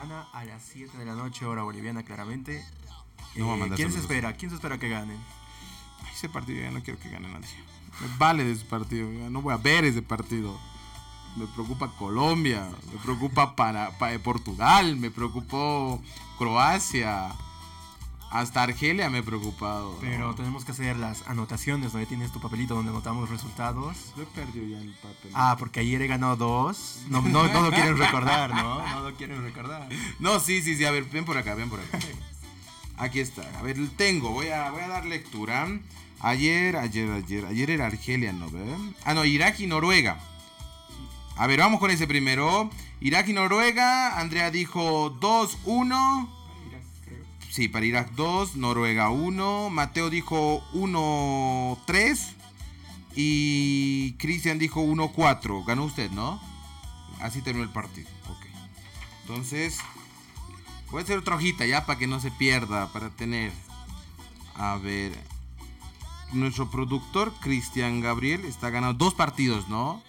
semana a las 7 de la noche, hora boliviana, claramente. No va a mandar ¿Quién se saludos. espera? ¿Quién se espera que gane? Ay, ese partido ya no quiero que gane nadie. Me vale de ese partido. Ya no voy a ver ese partido. Me preocupa Colombia. Me preocupa Portugal. Me preocupó Croacia. Hasta Argelia me he preocupado. Pero tenemos que hacer las anotaciones, ¿no? Ahí tienes tu papelito donde anotamos resultados. Yo he perdido ya el papel. Ah, porque ayer he ganado 2. No lo quieren recordar, ¿no? No lo quieren recordar. No, sí. A ver, ven por acá. Aquí está. A ver, tengo. Voy a dar lectura. Ayer era Argelia, ¿no? ¿Ve? Ah, no, Irak y Noruega. A ver, vamos con ese primero. Irak y Noruega. Andrea dijo 2-1. Sí, para Irak 2, Noruega 1. Mateo dijo 1-3. Y Cristian dijo 1-4. Ganó usted, ¿no? Así terminó el partido. Ok. Entonces, voy a hacer otra hojita ya para que no se pierda. Para tener. A ver. Nuestro productor, Cristian Gabriel, está ganando 2 partidos, ¿no?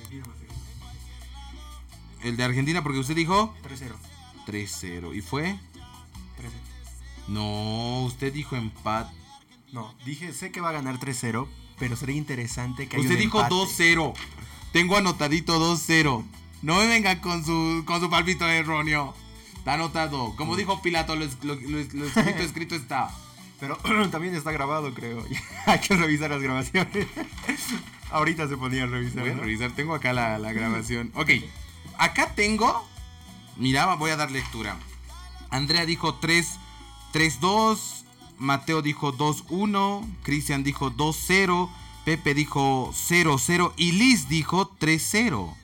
El de Argentina, porque usted dijo 3-0. 3-0. ¿Y fue? 3-0. No, usted dijo empate. No, sé que va a ganar 3-0, pero sería interesante que haya Usted un dijo empate. 2-0. Tengo anotadito 2-0. No me venga con su palpito erróneo. Está anotado. Como dijo Pilato, lo escrito está. Pero también está grabado, creo. Hay que revisar las grabaciones. Ahorita se ponía a revisar. Voy a ¿no? revisar, tengo acá la grabación. Ok, acá tengo. Mira, voy a dar lectura. Andrea dijo 3-2. Mateo dijo 2-1. Cristian dijo 2-0. Pepe dijo 0-0. Y Liz dijo 3-0.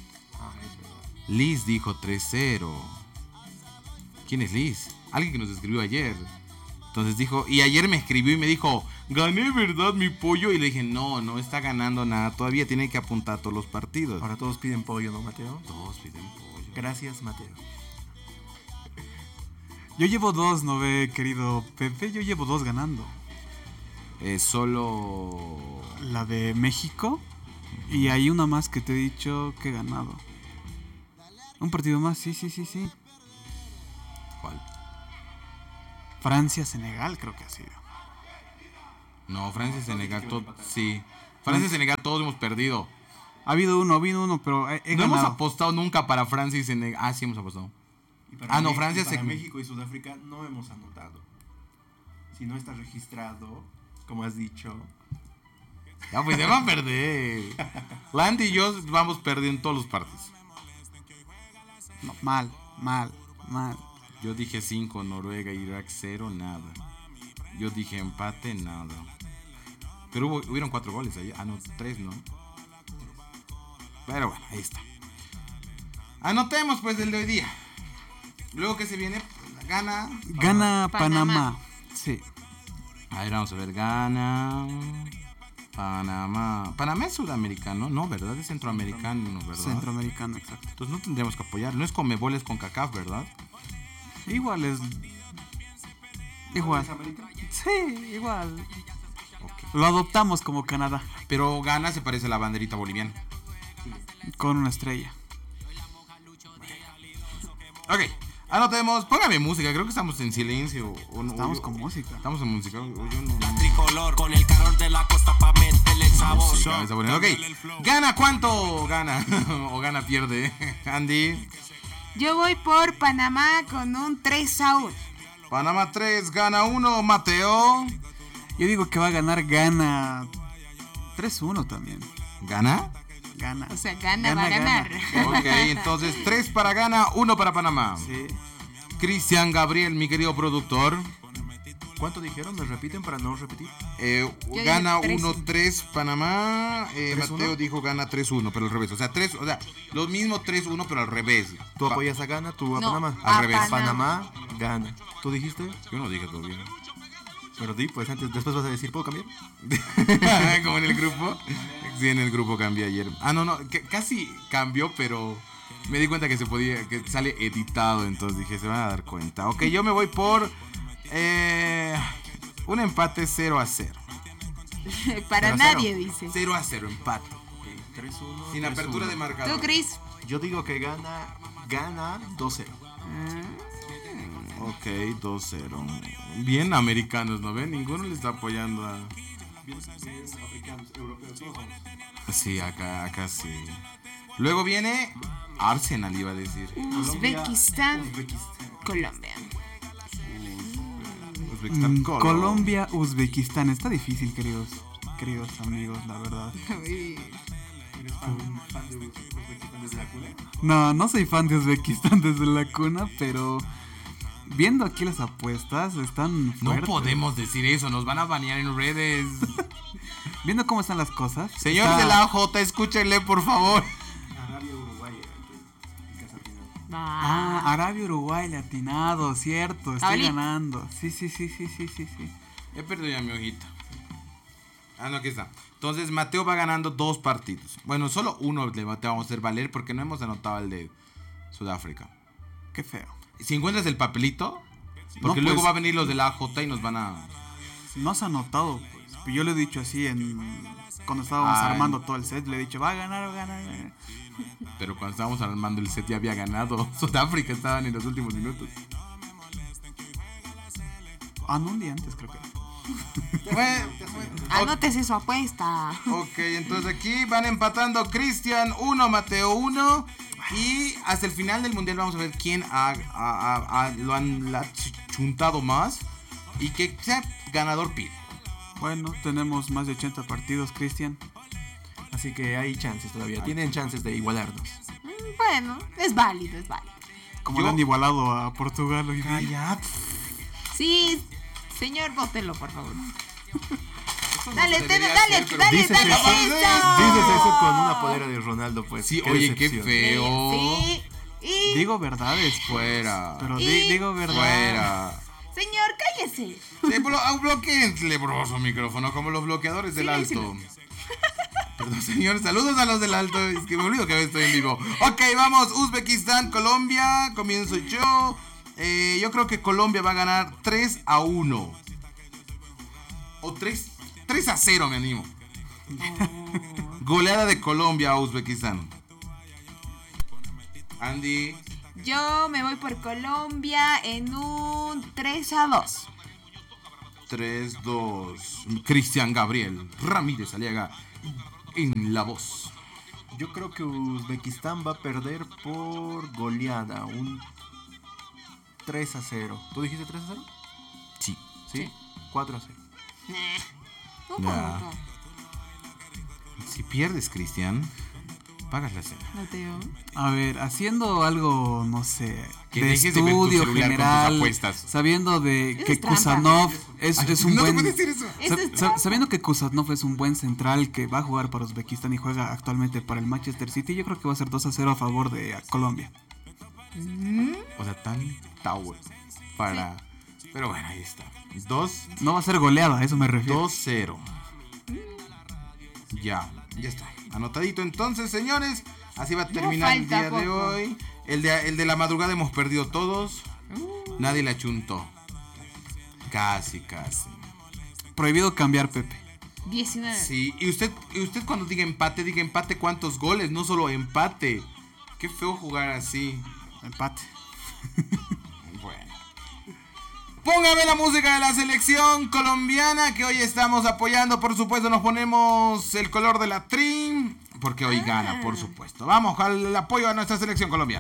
Liz dijo 3-0. ¿Quién es Liz? Alguien que nos escribió ayer. Entonces dijo, y ayer me escribió y me dijo, gané, ¿verdad, mi pollo? Y le dije, no está ganando nada. Todavía tiene que apuntar todos los partidos. Ahora todos piden pollo, ¿no, Mateo? Todos piden pollo. Gracias, Mateo. Yo llevo 2, ¿no ve, querido Pepe? Yo llevo 2 ganando. Solo... La de México. Y hay una más que te he dicho que he ganado. Un partido más, sí. ¿Cuál? Francia-Senegal creo que ha sido. No, Francia y Senegal, sí. Francia y Senegal todos hemos perdido. Ha habido uno, pero he No ganado. hemos apostado nunca para Francia y Senegal. Ah, sí hemos apostado. No, Francia para se... México y Sudáfrica no hemos anotado. Si no está registrado, como has dicho. Ya, pues ya va a perder. Landy y yo vamos perdiendo en todos los partidos. No, mal. Yo dije 5, Noruega, Irak 0, nada. Yo dije empate, nada. Pero hubieron 4 goles ahí. Ah, no, 3, ¿no? Pero bueno, ahí está. Anotemos pues el de hoy día. Luego que se viene, gana Panamá. Sí. A ver, vamos a ver, gana Panamá. Panamá es sudamericano, no, ¿verdad? Es centroamericano, ¿verdad? Centroamericano, exacto. Entonces no tendríamos que apoyar. No es Conmebol, es CONCACAF, ¿verdad? Igual. Sí, igual. Okay. Lo adoptamos como Canadá. Pero Ghana se parece a la banderita boliviana. Con una estrella. Ok, anotemos. Póngame música, creo que estamos en silencio. ¿O no? Estamos con música. Estamos en música. Yo no. Tricolor con el calor de la costa pa' meterle el sabor. Música, me está poniendo. Ok, ¿gana cuánto? Gana. O gana, pierde. Andy. Yo voy por Panamá con un 3-1. Panamá 3, gana 1. Mateo. Yo digo que va a ganar Ghana 3-1 también. ¿Gana? Gana. O sea, gana, va a ganar. Ok, entonces 3 para Ghana, 1 para Panamá. Sí. Cristian Gabriel, mi querido productor. ¿Cuánto dijeron? ¿Me repiten para no repetir? Gana dije 1-3 Panamá. 3-1. Mateo dijo gana 3-1, pero al revés. O sea, lo mismo 3-1, pero al revés. ¿Tú apoyas a Ghana, tú a No, Panamá? al a revés. Panamá, Ghana. ¿Tú dijiste? Yo no dije todavía. Pero di, pues después vas a decir, ¿puedo cambiar? Como en el grupo. Sí, en el grupo cambié ayer. Ah, no, casi cambió, pero me di cuenta que que sale editado, entonces dije, se van a dar cuenta. Ok, yo me voy por un empate 0-0. Para 0-0. nadie, dice. 0-0, empate. 3-1. Sin apertura de marcador. ¿Tú, Cris? Yo digo que gana 2-0. Ok, 2-0. Bien americanos, ¿no ven? Ninguno le está apoyando a... Africanos, europeos, todos somos. Sí, acá sí. Luego viene Arsenal, iba a decir. Uzbekistán, Colombia. Uzbekistán, Colombia, Uzbekistán. Está difícil, queridos amigos, la verdad. ¿Eres fan de Uzbekistán desde la cuna? No soy fan de Uzbekistán desde la cuna, pero viendo aquí las apuestas, están No fuertes. podemos decir eso, nos van a banear en redes. Viendo cómo están las cosas. Señor está- de la AJ, escúchenle, por favor. Arabia, Uruguay, el caso final. Arabia, Uruguay, latinado, cierto, estoy Tablita. ganando. Sí. He perdido ya mi hojita. No, aquí está. Entonces, Mateo va ganando 2 partidos. Bueno, solo uno de Mateo vamos a hacer valer porque no hemos anotado el de Sudáfrica. Qué feo. Si encuentras el papelito, porque No, luego pues- va a venir los de la AJ y nos van a... No has anotado, pues. Yo le he dicho así cuando estábamos Ay. armando todo el set, le he dicho, va a ganar. Pero cuando estábamos armando el set ya había ganado. Sudáfrica estaban en los últimos minutos. No, un día antes creo que. Anótese su apuesta. Ok, entonces aquí van empatando Cristian 1, Mateo 1. Y hasta el final del mundial vamos a ver quién lo han chuntado más. Y que sea ganador pide. Bueno, tenemos más de 80 partidos, Cristian. Así que hay chances todavía. Tienen chances de igualarnos. Bueno, es válido. Como Yo- le han igualado a Portugal hoy día. Cállate. Sí, señor, bótelo, por favor. Eso no Dale, debería dale, ser, pero- dale, Dices dale eso. eso. Dices eso con una polera de Ronaldo, pues. Sí, oye, qué decepción. feo. Sí. Y, Digo verdades, pues. Fuera. Pero Y- digo verdad. Fuera. señor, cállese. Bloqueenle, bro, su micrófono, como los bloqueadores del Sí, alto. Perdón, señor, saludos a los del alto. Es que me olvido que estoy en vivo. Ok, vamos, Uzbekistán, Colombia. Comienzo yo. Yo creo que Colombia va a ganar 3-1. O 3-0, me animo. Goleada de Colombia a Uzbekistán. Andy. Yo me voy por Colombia en un 3-2. 3-2. Cristian Gabriel Ramírez Aliaga en la voz. Yo creo que Uzbekistán va a perder por goleada. Un 3-0. ¿Tú dijiste 3-0? Sí. Sí. 4-0. Un Ya. punto. Si pierdes, Cristian, pagas la cena. Mateo. A ver, haciendo algo, no sé, Que de dejes de ver tu estudio celular con tus general, apuestas. sabiendo de Eso que es trampa. Kusanov es un no buen... te puedes decir eso. Eso es trampa. Sabiendo que Kusanov es un buen central que va a jugar para Uzbekistán y juega actualmente para el Manchester City, yo creo que va a ser 2-0 a favor de Colombia. O sea, tan tower para... Pero bueno, ahí está. No va a ser goleada, a eso me refiero. 2-0. Ya está. Anotadito entonces, señores. Así va a terminar el falta día de poco. hoy. El de la madrugada hemos perdido todos. Nadie la chuntó. Casi. Prohibido cambiar, Pepe. 19. Sí, y usted cuando diga empate cuántos goles, no solo empate. Qué feo jugar así. Empate. Bueno. Póngame la música de la selección colombiana que hoy estamos apoyando. Por supuesto, nos ponemos el color de la tri. Porque hoy gana, por supuesto. Vamos al apoyo a nuestra selección colombiana.